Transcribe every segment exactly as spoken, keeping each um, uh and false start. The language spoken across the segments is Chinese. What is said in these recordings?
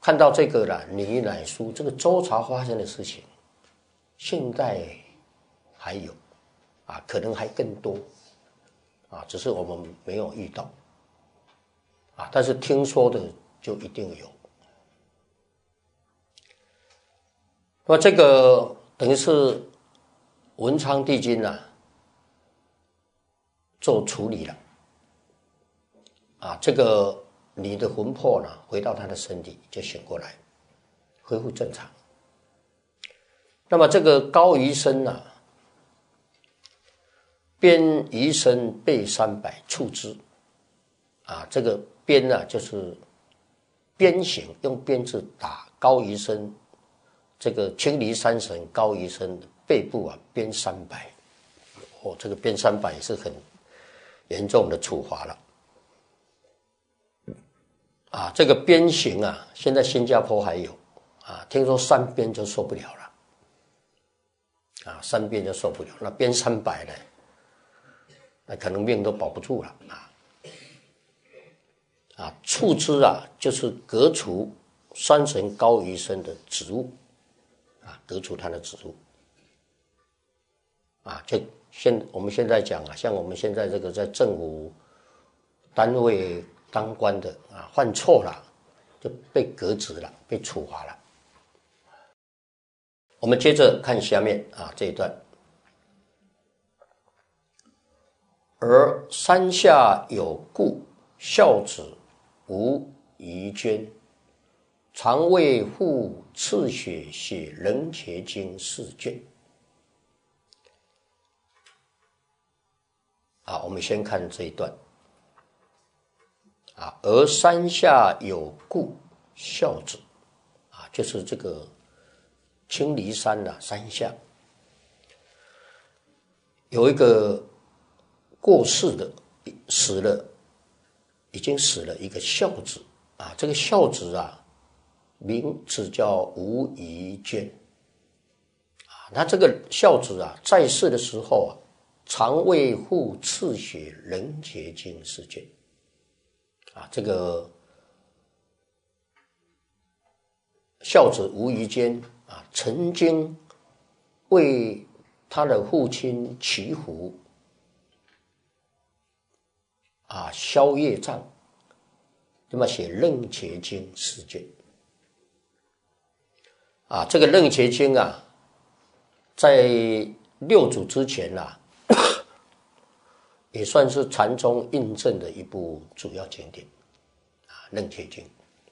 看到这个啦，李乃书这个周朝发生的事情，现在还有啊，可能还更多啊，只是我们没有遇到啊，但是听说的就一定有。那么这个等于是文昌帝君啊做处理了啊，这个你的魂魄呢回到他的身体就醒过来，恢复正常。那么这个高余生啊，鞭余生背三百触之啊，这个鞭呢、啊、就是鞭刑，用鞭子打高余生。这个青离山神高余生背部啊鞭三百，哦，这个鞭三百也是很严重的处罚了。啊，这个鞭刑啊，现在新加坡还有啊，听说三鞭就受不了了，啊，三鞭就受不了，那鞭三百呢，那可能命都保不住了啊。啊，触之啊，就是革除山神高余生的职务。啊，革除他的职务，啊，就现我们现在讲啊，像我们现在这个在政府单位当官的啊，犯错了就被革职了，被处罚了。我们接着看下面啊这一段，而山下有故，孝子无遗捐。常为父赐血写人伽经四卷。啊，我们先看这一段。啊，而山下有故，孝子，啊，就是这个青离山啊，山下有一个过世的，死了，已经死了一个孝子啊，这个孝子啊。名字叫吴宜娟啊，他这个孝子啊，在世的时候啊，常为父赐写人伽经四卷啊，这个孝子吴宜娟啊，曾经为他的父亲祈福啊，消业障，那么写楞伽经四卷。啊，这个楞伽经啊，在六祖之前啊，也算是禅宗印证的一部主要经典啊，楞伽经。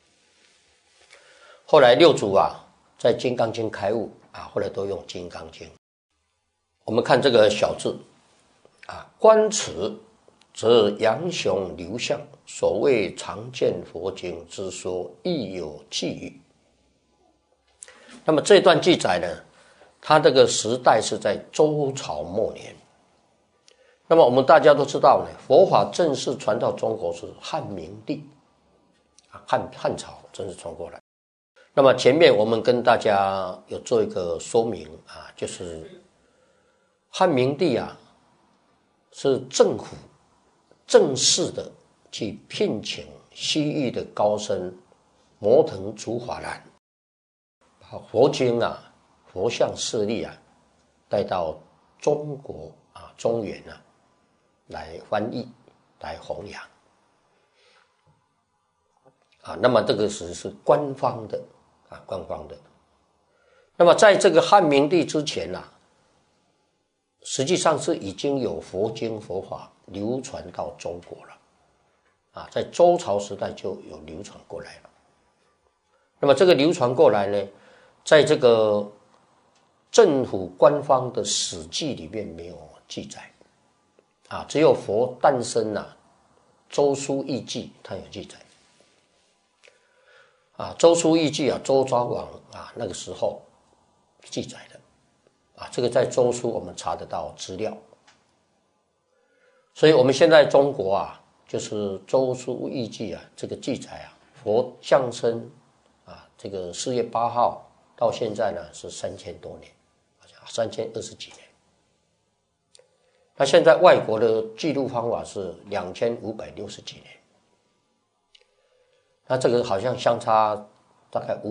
后来六祖啊，在金刚经开悟啊，后来都用金刚经。我们看这个小字啊，观此，则杨雄流向，所谓常见佛经之说，亦有寄语。那么这段记载呢，它这个时代是在周朝末年。那么我们大家都知道呢，佛法正式传到中国是汉明帝啊，汉汉朝正式传过来。那么前面我们跟大家有做一个说明啊，就是汉明帝啊，是政府正式的去聘请西域的高僧摩腾竺法兰。佛经啊，佛像势力啊，带到中国啊，中原啊，来翻译，来弘扬啊。那么这个是是官方的啊，官方的。那么在这个汉明帝之前啊，实际上是已经有佛经佛法流传到中国了啊，在周朝时代就有流传过来了。那么这个流传过来呢，在这个政府官方的史记里面没有记载啊，只有佛诞生啊，周书艺记它有记载啊，周书艺记啊，周昭王啊那个时候记载的啊，这个在周书我们查得到资料，所以我们现在中国啊，就是周书艺记啊这个记载啊，佛降生啊，这个四月八号。到现在呢是三千多年，三千二十几年。那现在外国的记录方法是两千五百六十几年，那这个好像相差大概五。